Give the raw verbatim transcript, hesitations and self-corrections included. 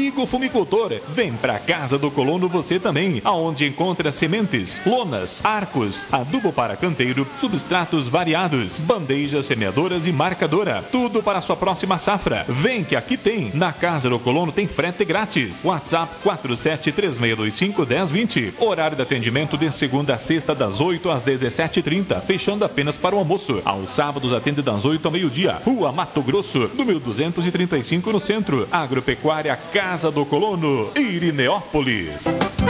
amigo fumicultor, vem pra Casa do Colono você também, aonde encontra sementes, lonas, arcos, adubo para canteiro, substratos variados, bandejas semeadoras e marcadora. Tudo para a sua próxima safra. Vem que aqui tem. Na Casa do Colono tem frete grátis. WhatsApp quatro sete três seis dois cinco um zero dois zero. Horário de atendimento de segunda a sexta das oito às dezessete e trinta, fechando apenas para o almoço. Aos sábados atende das oito ao meio-dia. Rua Mato Grosso, número duzentos e trinta e cinco no centro. Agropecuária Casa do Colono, Irineópolis.